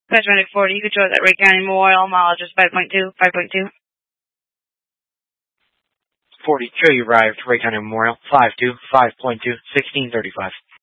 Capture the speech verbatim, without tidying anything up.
Paramedic forty, you control that Wright County Memorial, mileage is five point two, five point two. forty-two, you arrived, Wright County Memorial, five two, five point two, sixteen thirty-five.